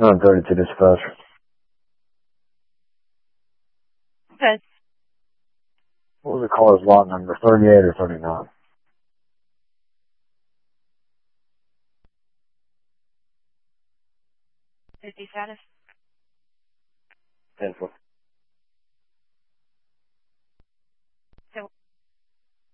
32 dispatch. Okay. What was the caller's lot number, 38 or 39? 50 status. 10-4.